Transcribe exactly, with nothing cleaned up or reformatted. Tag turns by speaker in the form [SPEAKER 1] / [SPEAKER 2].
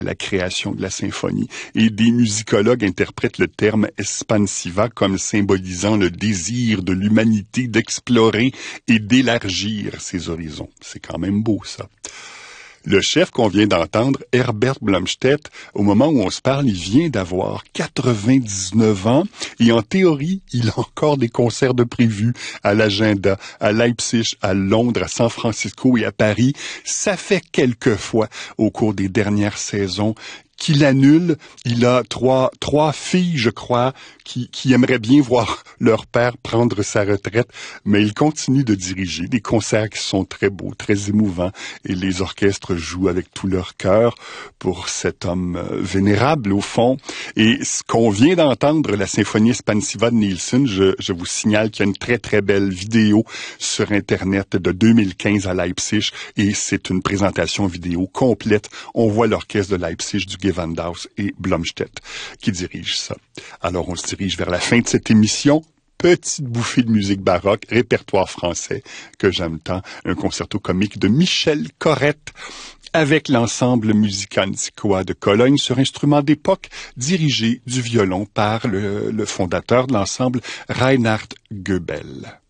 [SPEAKER 1] la création de la symphonie. Et des musicologues interprètent le terme expansiva comme symbolisant le désir de l'humanité d'explorer et d'élargir ses horizons. C'est quand même beau, ça. Le chef qu'on vient d'entendre, Herbert Blomstedt, au moment où on se parle, il vient d'avoir quatre-vingt-dix-neuf ans et en théorie, il a encore des concerts de prévus à l'agenda, à Leipzig, à Londres, à San Francisco et à Paris. Ça fait quelques fois au cours des dernières saisons qu'il annule. Il a trois trois filles, je crois, qui, qui aimeraient bien voir leur père prendre sa retraite, mais il continue de diriger des concerts qui sont très beaux, très émouvants, et les orchestres jouent avec tout leur cœur pour cet homme euh, vénérable, au fond. Et ce qu'on vient d'entendre, la symphonie expansiva de Nielsen, je, je vous signale qu'il y a une très très belle vidéo sur Internet de deux mille quinze à Leipzig, et c'est une présentation vidéo complète. On voit l'orchestre de Leipzig du Gewandhaus et Blomstedt qui dirigent ça. Alors on se dirige vers la fin de cette émission. Petite bouffée de musique baroque, répertoire français que j'aime tant, un concerto comique de Michel Corrette avec l'ensemble Musicanticoa de Cologne sur instrument d'époque dirigé du violon par le, le fondateur de l'ensemble Reinhard Goebel.